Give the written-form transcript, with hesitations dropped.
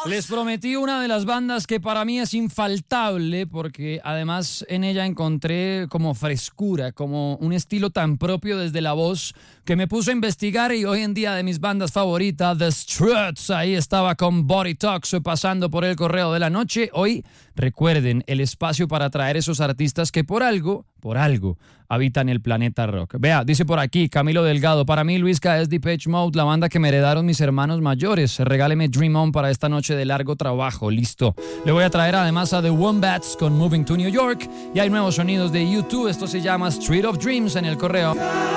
Les prometí una de las bandas que para mí es infaltable porque además en ella encontré como frescura, como un estilo tan propio desde la voz que me puso a investigar y hoy en día de mis bandas favoritas, The Struts, ahí estaba con Body Talks pasando por el correo de la noche. Hoy recuerden el espacio para traer esos artistas que por algo habitan el planeta rock. Vea, dice por aquí Camilo Delgado, para mí Luisca es Depeche Mode, la banda que me heredaron mis hermanos mayores. Regáleme Dream On para esta noche de largo trabajo. Listo. Le voy a traer además a The Wombats con Moving to New York y hay nuevos sonidos de U2. Esto se llama Street of Dreams en el correo.